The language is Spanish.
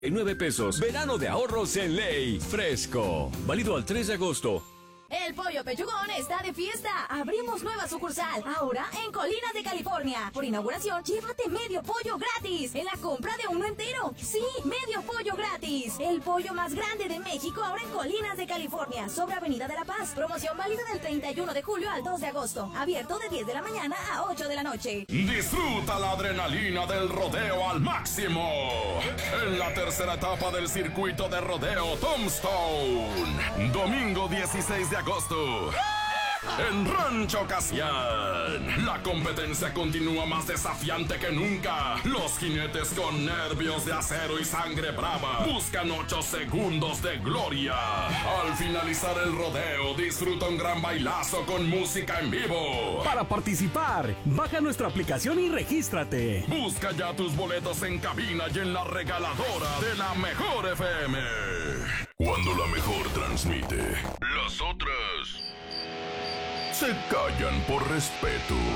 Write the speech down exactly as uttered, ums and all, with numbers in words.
nueve pesos. Verano de ahorros en Ley. Fresco. Válido al tres de agosto. El Pollo Pechugón está de fiesta. Abrimos nueva sucursal, ahora en Colinas de California. Por inauguración, llévate medio pollo gratis en la compra de uno entero. Sí, medio pollo gratis. El pollo más grande de México, ahora en Colinas de California, sobre Avenida de la Paz. Promoción válida del treinta y uno de julio al dos de agosto. Abierto de diez de la mañana a ocho de la noche. Disfruta la adrenalina del rodeo al máximo en la tercera etapa del circuito de rodeo Tombstone. Domingo dieciséis de agosto en Rancho Casián. La competencia continúa más desafiante que nunca. Los jinetes con nervios de acero y sangre brava buscan ocho segundos de gloria. Al finalizar el rodeo, disfruta un gran bailazo con música en vivo. Para participar, baja nuestra aplicación y regístrate. Busca ya tus boletos en cabina y en la regaladora de la Mejor F M. Cuando la Mejor transmite, las otras se callan por respeto.